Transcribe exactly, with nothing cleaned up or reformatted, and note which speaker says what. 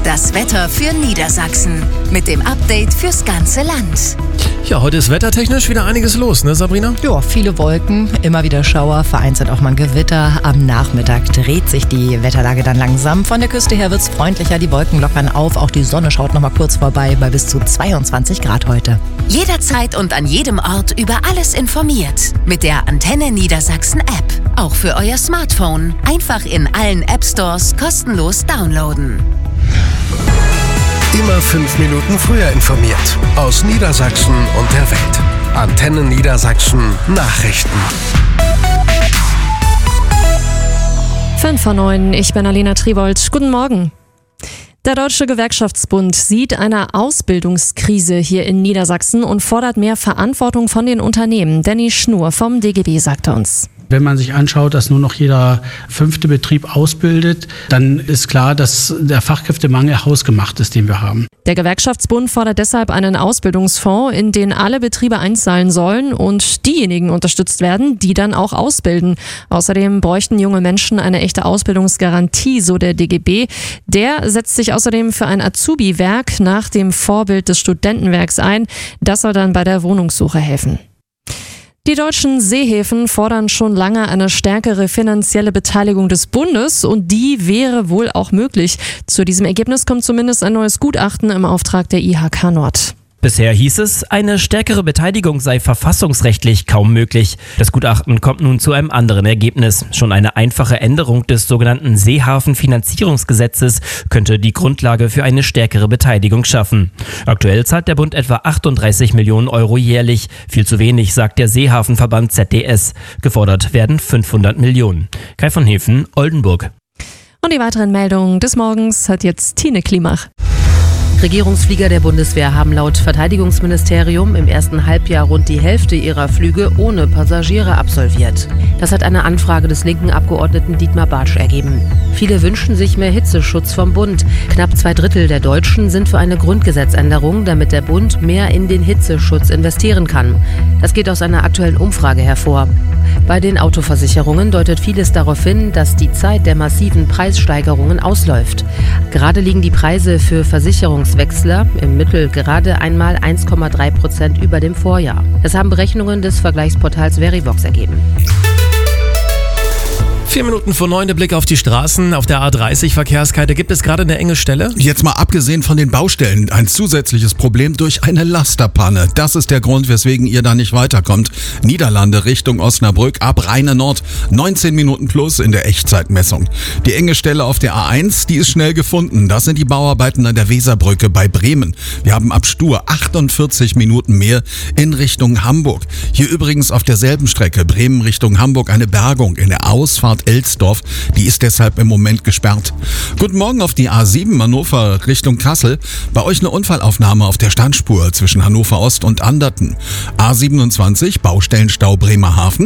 Speaker 1: Das Wetter für Niedersachsen mit dem Update fürs ganze Land.
Speaker 2: Ja, heute ist wettertechnisch wieder einiges los, ne Sabrina?
Speaker 3: Ja, viele Wolken, immer wieder Schauer, vereinzelt auch mal ein Gewitter. Am Nachmittag dreht sich die Wetterlage dann langsam. Von der Küste her wird's freundlicher, die Wolken lockern auf. Auch die Sonne schaut noch mal kurz vorbei bei bis zu zweiundzwanzig Grad heute.
Speaker 1: Jederzeit und an jedem Ort über alles informiert. Mit der Antenne Niedersachsen App. Auch für euer Smartphone. Einfach in allen App Stores kostenlos downloaden.
Speaker 4: Immer fünf Minuten früher informiert. Aus Niedersachsen und der Welt. Antenne Niedersachsen Nachrichten.
Speaker 5: fünf vor neun, ich bin Alena Tribold. Guten Morgen. Der Deutsche Gewerkschaftsbund sieht eine Ausbildungskrise hier in Niedersachsen und fordert mehr Verantwortung von den Unternehmen. Danny Schnur vom D G B sagte uns.
Speaker 6: Wenn man sich anschaut, dass nur noch jeder fünfte Betrieb ausbildet, dann ist klar, dass der Fachkräftemangel hausgemacht ist, den wir haben.
Speaker 5: Der Gewerkschaftsbund fordert deshalb einen Ausbildungsfonds, in den alle Betriebe einzahlen sollen und diejenigen unterstützt werden, die dann auch ausbilden. Außerdem bräuchten junge Menschen eine echte Ausbildungsgarantie, so der D G B. Der setzt sich außerdem für ein Azubi-Werk nach dem Vorbild des Studentenwerks ein. Das soll dann bei der Wohnungssuche helfen. Die deutschen Seehäfen fordern schon lange eine stärkere finanzielle Beteiligung des Bundes und die wäre wohl auch möglich. Zu diesem Ergebnis kommt zumindest ein neues Gutachten im Auftrag der I H K Nord.
Speaker 7: Bisher hieß es, eine stärkere Beteiligung sei verfassungsrechtlich kaum möglich. Das Gutachten kommt nun zu einem anderen Ergebnis. Schon eine einfache Änderung des sogenannten Seehafenfinanzierungsgesetzes könnte die Grundlage für eine stärkere Beteiligung schaffen. Aktuell zahlt der Bund etwa achtunddreißig Millionen Euro jährlich. Viel zu wenig, sagt der Seehafenverband Z D S. Gefordert werden fünfhundert Millionen. Kai von Hefen, Oldenburg.
Speaker 5: Und die weiteren Meldungen des Morgens hat jetzt Tine Klimach.
Speaker 8: Regierungsflieger der Bundeswehr haben laut Verteidigungsministerium im ersten Halbjahr rund die Hälfte ihrer Flüge ohne Passagiere absolviert. Das hat eine Anfrage des linken Abgeordneten Dietmar Bartsch ergeben. Viele wünschen sich mehr Hitzeschutz vom Bund. Knapp zwei Drittel der Deutschen sind für eine Grundgesetzänderung, damit der Bund mehr in den Hitzeschutz investieren kann. Das geht aus einer aktuellen Umfrage hervor. Bei den Autoversicherungen deutet vieles darauf hin, dass die Zeit der massiven Preissteigerungen ausläuft. Gerade liegen die Preise für Versicherungswechsler im Mittel gerade einmal eins Komma drei Prozent über dem Vorjahr. Das haben Berechnungen des Vergleichsportals Verivox ergeben.
Speaker 2: Vier Minuten vor neun, der Blick auf die Straßen. Auf der A dreißig Verkehrskette gibt es gerade eine enge Stelle.
Speaker 9: Jetzt mal abgesehen von den Baustellen, ein zusätzliches Problem durch eine Lasterpanne. Das ist der Grund, weswegen ihr da nicht weiterkommt. Niederlande Richtung Osnabrück ab Rheine Nord. neunzehn Minuten plus in der Echtzeitmessung. Die enge Stelle auf der A eins, die ist schnell gefunden. Das sind die Bauarbeiten an der Weserbrücke bei Bremen. Wir haben ab Stur achtundvierzig Minuten mehr in Richtung Hamburg. Hier übrigens auf derselben Strecke Bremen Richtung Hamburg eine Bergung in der Ausfahrt Elsdorf, die ist deshalb im Moment gesperrt. Guten Morgen auf die A sieben Hannover Richtung Kassel. Bei euch eine Unfallaufnahme auf der Standspur zwischen Hannover Ost und Anderten. A siebenundzwanzig Baustellenstau Bremerhaven.